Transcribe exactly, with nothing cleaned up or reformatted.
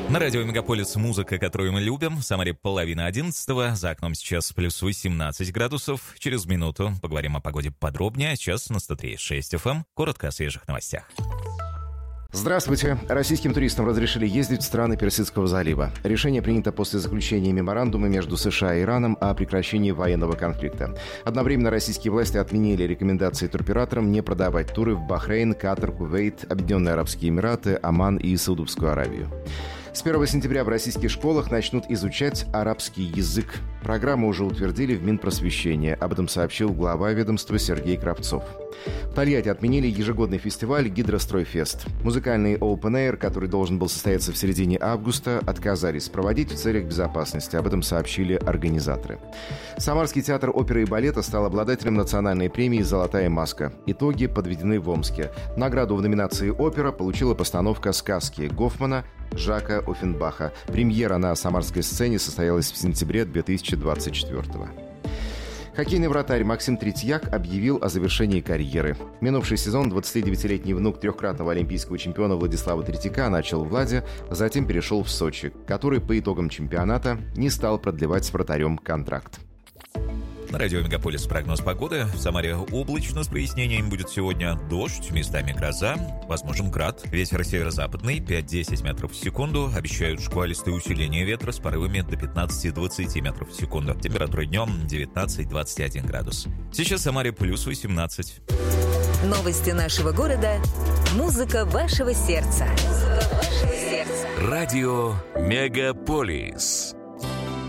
На радио «Мегаполис» музыка, которую мы любим. В Самаре половина одиннадцатого. За окном сейчас плюс восемнадцать градусов. Через минуту поговорим о погоде подробнее. Сейчас на сто три и шесть эф эм. Коротко о свежих новостях. Здравствуйте. Российским туристам разрешили ездить в страны Персидского залива. Решение принято после заключения меморандума между США и Ираном о прекращении военного конфликта. Одновременно российские власти отменили рекомендации туроператорам не продавать туры в Бахрейн, Катар, Кувейт, Объединенные Арабские Эмираты, Оман и Саудовскую Аравию. С первого сентября в российских школах начнут изучать арабский язык. Программу уже утвердили в Минпросвещении. Об этом сообщил глава ведомства Сергей Кравцов. В Тольятти отменили ежегодный фестиваль «Гидростройфест». Музыкальный Open Air, который должен был состояться в середине августа, отказались проводить в целях безопасности. Об этом сообщили организаторы. Самарский театр оперы и балета стал обладателем национальной премии «Золотая маска». Итоги подведены в Омске. Награду в номинации «Опера» получила постановка сказки Гофмана Жака Оффенбаха. Премьера на самарской сцене состоялась в сентябре две тысячи двадцать четвёртого. Хоккейный вратарь Максим Третьяк объявил о завершении карьеры. Минувший сезон двадцатидевятилетний внук трехкратного олимпийского чемпиона Владислава Третьяка начал в «Ладе», затем перешел в Сочи, который по итогам чемпионата не стал продлевать с вратарем контракт. На радио «Мегаполис» прогноз погоды. В Самаре облачно с прояснениями, будет сегодня дождь, местами гроза, возможен град. Ветер северо-западный пять-десять метров в секунду. Обещают шквалистое усиление ветра с порывами до пятнадцати-двадцати метров в секунду. Температура днем девятнадцать-двадцать один градус. Сейчас в Самаре плюс восемнадцать. Новости нашего города. Музыка вашего сердца. Музыка вашего сердца. Радио «Мегаполис».